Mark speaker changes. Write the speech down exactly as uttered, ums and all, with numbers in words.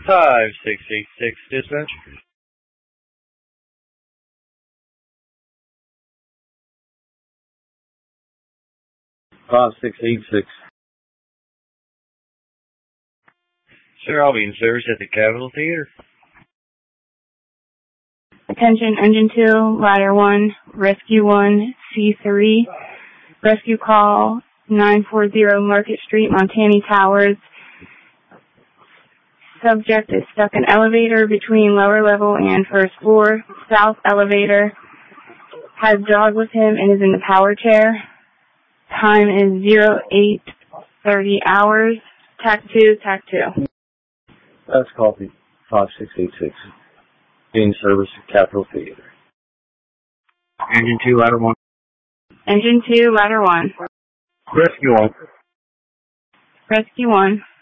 Speaker 1: five six eight six, dispatch.
Speaker 2: five six eight six.
Speaker 1: Sir, I'll be in service at the Capitol Theater.
Speaker 3: Attention, Engine two, Ladder one, Rescue one, C three. Rescue call nine four zero Market Street, Montani Towers. Subject is stuck in elevator between lower level and first floor. South elevator. Has dog with him and is in the power chair. Time is zero eight thirty hours. Tac two, Tac two.
Speaker 2: That's copy. five six eight six. In service at Capitol Theater.
Speaker 1: Engine two, ladder one.
Speaker 3: Engine two, Ladder one.
Speaker 1: Rescue one.
Speaker 3: Rescue one.